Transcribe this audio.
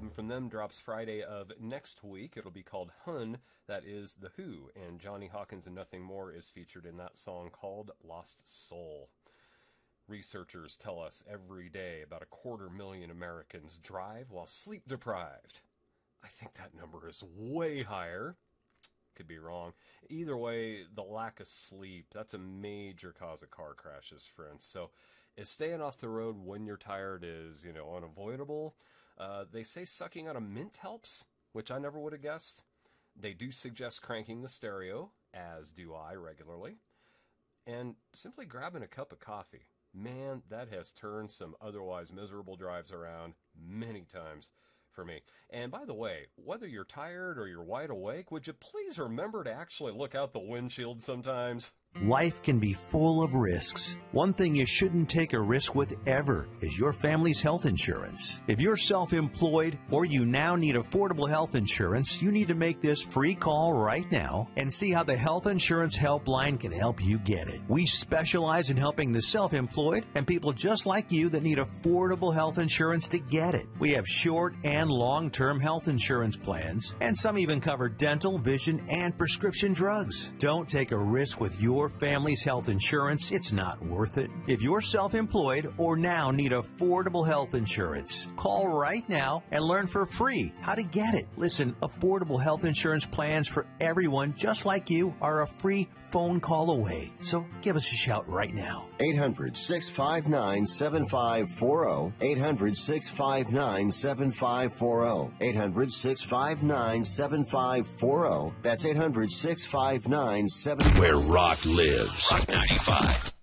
album from them drops Friday of next week. It'll be called Hun, that is The Who, and Johnny Hawkins and Nothing More is featured in that song called Lost Soul. Researchers tell us every day about 250,000 Americans drive while sleep deprived. I think that number is way higher. Could be wrong. Either way, the lack of sleep, that's a major cause of car crashes, friends. So if staying off the road when you're tired is, unavoidable, they say sucking on a mint helps, which I never would have guessed. They do suggest cranking the stereo, as do I regularly, and simply grabbing a cup of coffee. Man, that has turned some otherwise miserable drives around many times for me. And by the way, whether you're tired or you're wide awake, would you please remember to actually look out the windshield sometimes? Life can be full of risks. One thing you shouldn't take a risk with ever is your family's health insurance. If you're self-employed or you now need affordable health insurance, you need to make this free call right now and see how the Health Insurance Helpline can help you get it. We specialize in helping the self-employed and people just like you that need affordable health insurance to get it. We have short and long-term health insurance plans, and some even cover dental, vision, and prescription drugs. Don't take a risk with your family's health insurance. It's not worth it. If you're self-employed or now need affordable health insurance, call right now and learn for free how to get it. Listen, affordable health insurance plans for everyone just like you are a free phone call away. So give us a shout right now. 800-659-7540. 800-659-7540. 800-659-7540. That's 800-659-7540. Where rock lives. Rock 95.